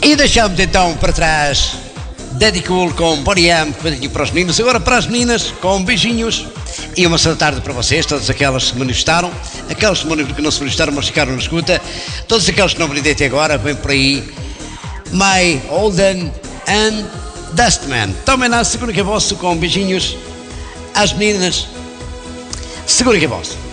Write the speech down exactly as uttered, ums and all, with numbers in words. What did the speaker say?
E deixamos então para trás Daddy Cool com Bonnie M, que foi aqui para os meninos. Agora para as meninas, com beijinhos e uma santa tarde para vocês, todas aquelas que se manifestaram, aquelas que não se manifestaram, mas ficaram na escuta, todos aqueles que não brindei até agora, vem por aí. My Holden and Dustman. Tomem lá, segura que é vosso, com beijinhos às meninas. Segura que é vosso.